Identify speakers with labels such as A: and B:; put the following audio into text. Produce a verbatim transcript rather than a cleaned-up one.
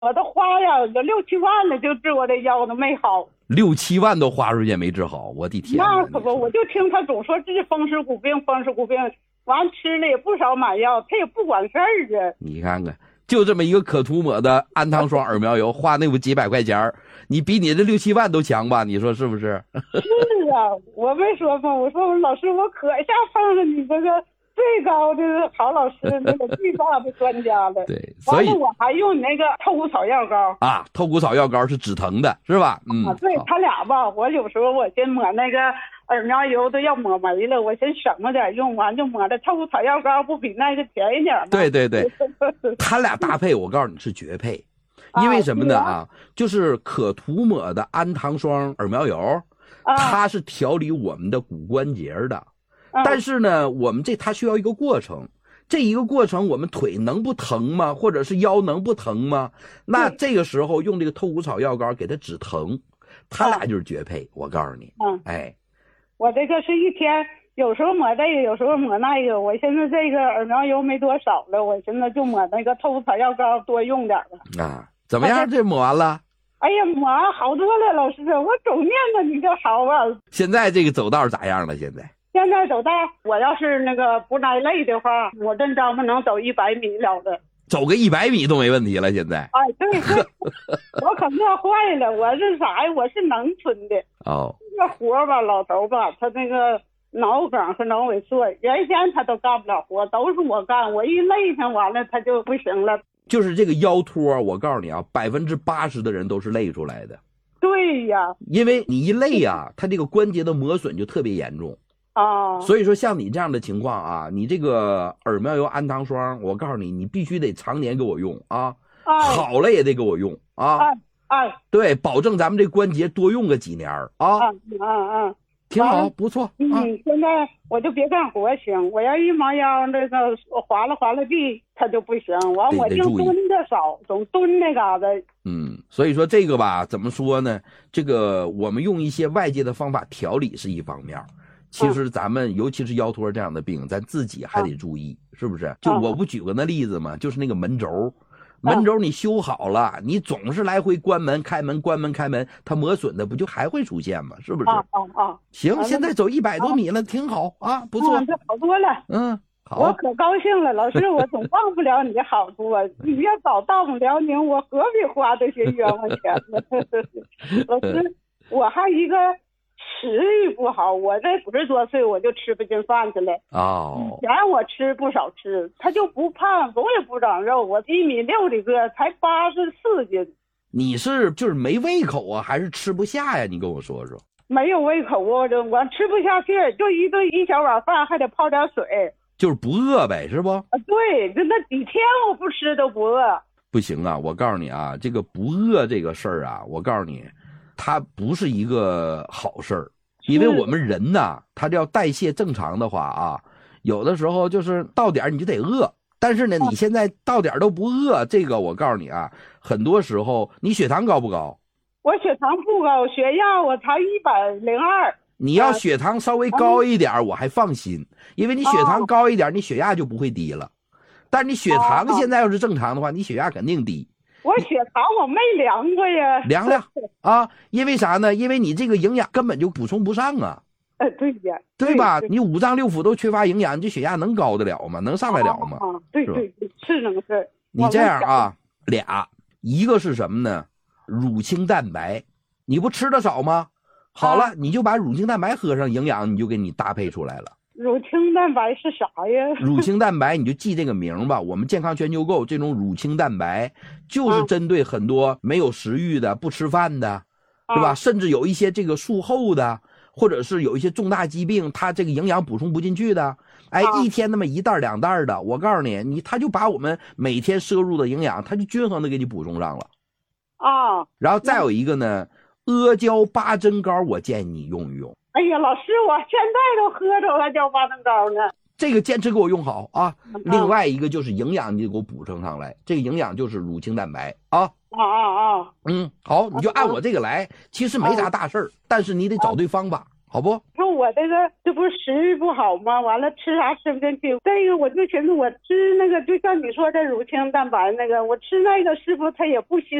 A: 我都花呀有六七万了，就治我这腰都没好。
B: 六七万都花出去没治好，我的天！
A: 那可不，我就听他总说治风湿骨病，风湿骨病，完吃了也不少买药，他也不管事儿啊。
B: 你看看，就这么一个可涂抹的安糖霜耳苗油，花那不几百块钱，你比你这六七万都强吧？你说是不是？
A: 是啊，我没说嘛，我说老师，我可下碰上你这个最高的好老师，那个最大的专家了。
B: 对，所以
A: 我还用你那个透骨草药膏
B: 啊，透骨草药膏是止疼的，是吧？嗯，
A: 啊，对他俩吧，我有时候我先抹那个耳苗油都要抹没了，我先省着点用，完就抹的透骨草药膏，不比那个便宜点吗？
B: 对对对，他俩搭配，我告诉你是绝配，因为什么呢啊？就是可涂抹的安糖霜耳苗油，它是调理我们的骨关节的。但是呢，我们这它需要一个过程，这一个过程我们腿能不疼吗？或者是腰能不疼吗？那这个时候用这个透骨草药膏给它止疼，它俩就是绝配。我告诉你，
A: 嗯，
B: 哎，
A: 我这个是一天有时候抹这个，有时候抹那个。我现在这个耳苗油没多少了，我现在就抹那个透骨草药膏多用点了。
B: 啊，怎么样？这抹完了？
A: 哎呀，抹完好多了，老师，我总念着你就好啊。
B: 现在这个走道咋样了？现在？
A: 现在走道，我要是那个不挨累的话，我真张不能走一百米了的，
B: 走个一百米都没问题了。现在，
A: 哎，对对，我可乐坏了，我是啥呀？我是农村的
B: 哦。
A: 这活吧，老头吧，他那个脑梗和脑萎缩，原先他都干不了活，都是我干，我一累上完了他就不行了。
B: 就是这个腰托，我告诉你啊，百分之八十的人都是累出来的。
A: 对呀，
B: 因为你一累呀、啊，他这个关节的磨损就特别严重。
A: 啊，
B: 所以说像你这样的情况啊，你这个耳苗油安糖霜，我告诉你，你必须得常年给我用啊，
A: 哎、
B: 好了也得给我用啊，
A: 哎哎，
B: 对，保证咱们这关节多用个几年啊，
A: 嗯嗯嗯，
B: 挺好，不错。
A: 嗯，
B: 啊、
A: 现在我就别干活行，我要一猫腰那个划拉划拉地，它就不行。完我就蹲的少，总蹲那嘎达。
B: 嗯，所以说这个吧，怎么说呢？这个我们用一些外界的方法调理是一方面。其实咱们尤其是腰托这样的病，咱自己还得注意，是不是？就我不举个那例子嘛，就是那个门轴，门轴你修好了，你总是来回关门开门关门开门，它磨损的不就还会出现吗？是不是？
A: 啊啊啊！
B: 行，现在走一百多米了，挺好啊，不错，
A: 这好多了。
B: 嗯，好，
A: 我可高兴了，老师，我总忘不了你的好处啊！你要早到不辽宁，我何必花这些冤枉钱呢？老师，我还一个。食欲不好，我这五十多岁我就吃不进饭去了。
B: 哦，
A: 以前我吃不少吃，他就不胖，我也不长肉，我一米六的个，才八十四斤。
B: 你是就是没胃口啊，还是吃不下呀？你跟我说说。
A: 没有胃口啊，这我吃不下去，就一顿一小碗饭，还得泡点水。
B: 就是不饿呗，是不？
A: 啊，对，就那几天我不吃都不饿。
B: 不行啊，我告诉你啊，这个不饿这个事儿啊，我告诉你。它不是一个好事儿，因为我们人呐，他要代谢正常的话啊，有的时候就是到点你就得饿，但是呢，你现在到点都不饿，这个我告诉你啊，很多时候你血糖高不高？
A: 我血糖不高，血压我才一百零二。
B: 你要血糖稍微高一点，我还放心，因为你血糖高一点，你血压就不会低了。但是你血糖现在要是正常的话，你血压肯定低。
A: 我血糖我没量过呀，
B: 量量啊，因为啥呢？因为你这个营养根本就补充不上啊。
A: 哎，对呀，
B: 对吧？你五脏六腑都缺乏营养，你这血压能高得了吗？能上来了吗？
A: 啊，对对，是那个事儿。
B: 你这样啊，俩，一个是什么呢？乳清蛋白，你不吃的少吗？好了，你就把乳清蛋白喝上，营养你就给你搭配出来了。
A: 乳清蛋白是啥呀？
B: 乳清蛋白你就记这个名吧。我们健康全球购这种乳清蛋白，就是针对很多没有食欲的、不吃饭的，是吧？甚至有一些这个术后的，或者是有一些重大疾病，它这个营养补充不进去的，哎，一天那么一袋两袋的，我告诉你，你他就把我们每天摄入的营养，他就均衡的给你补充上了。
A: 啊，
B: 然后再有一个呢，阿胶八珍膏，我建议你用一用。
A: 哎呀，老师，我现在都喝着阿胶八珍膏呢。
B: 这个坚持给我用好啊！另外一个就是营养，你给我补充上来。这个营养就是乳清蛋白啊！
A: 啊啊啊！
B: 嗯，好，你就按我这个来。其实没啥大事儿，但是你得找对方法好不？
A: 说我这个这不是食欲不好吗？完了吃啥吃不进去。再一个我就寻思我吃那个就像你说的乳清蛋白那个，我吃那个是不是它也不吸